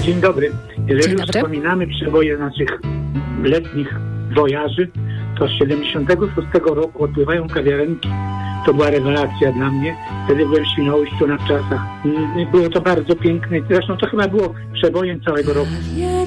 Dzień dobry. Jeżeli Dzień już dobry. wspominamy przeboje naszych letnich wojaży, to z 76 roku odpływają kawiarenki. To była rewelacja dla mnie. Wtedy byłem w Świnoujściu na Wczasach. Było to bardzo piękne. Zresztą to chyba było przebojem całego roku.